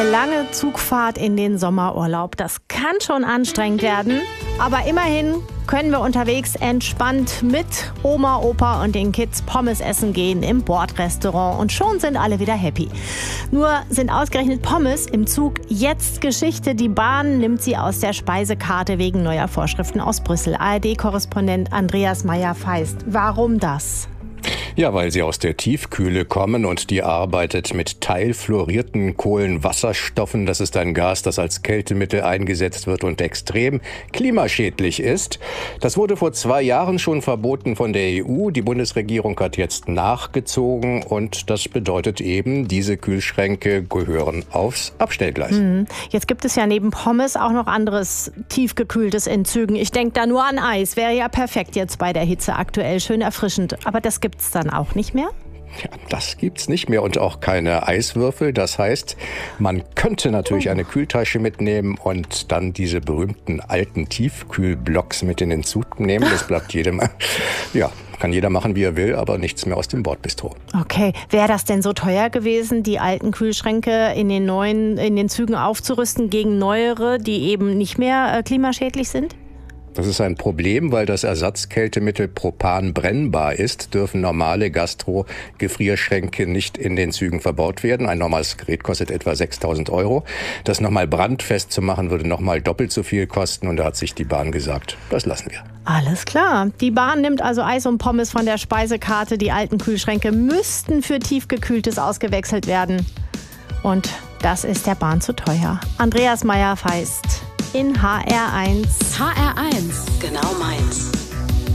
Lange Zugfahrt in den Sommerurlaub, das kann schon anstrengend werden. Aber immerhin können wir unterwegs entspannt mit Oma, Opa und den Kids Pommes essen gehen im Bordrestaurant. Und schon sind alle wieder happy. Nur sind ausgerechnet Pommes im Zug jetzt Geschichte. Die Bahn nimmt sie aus der Speisekarte wegen neuer Vorschriften aus Brüssel. ARD-Korrespondent Andreas Meyer-Feist. Warum das? Ja, weil sie aus der Tiefkühle kommen und die arbeitet mit teilfluorierten Kohlenwasserstoffen. Das ist ein Gas, das als Kältemittel eingesetzt wird und extrem klimaschädlich ist. Das wurde vor 2 Jahren schon verboten von der EU. Die Bundesregierung hat jetzt nachgezogen und das bedeutet eben, diese Kühlschränke gehören aufs Abstellgleis. Jetzt gibt es ja neben Pommes auch noch anderes tiefgekühltes in Zügen. Ich denke da nur an Eis. Wäre ja perfekt jetzt bei der Hitze aktuell. Schön erfrischend. Aber das gibt's dann auch nicht mehr? Ja, das gibt's nicht mehr und auch keine Eiswürfel. Das heißt, man könnte natürlich eine Kühltasche mitnehmen und dann diese berühmten alten Tiefkühlblocks mit in den Zug nehmen. Das bleibt jedem, ja, kann jeder machen, wie er will, aber nichts mehr aus dem Bordbistro. Okay, wäre das denn so teuer gewesen, die alten Kühlschränke in den Zügen aufzurüsten gegen neuere, die eben nicht mehr klimaschädlich sind? Das ist ein Problem, weil das Ersatzkältemittel Propan brennbar ist, dürfen normale Gastro-Gefrierschränke nicht in den Zügen verbaut werden. Ein normales Gerät kostet etwa 6.000 €. Das nochmal brandfest zu machen, würde nochmal doppelt so viel kosten. Und da hat sich die Bahn gesagt, das lassen wir. Alles klar. Die Bahn nimmt also Eis und Pommes von der Speisekarte. Die alten Kühlschränke müssten für tiefgekühltes ausgewechselt werden. Und das ist der Bahn zu teuer. Andreas Meyer-Feist in HR1. HR1, genau meins.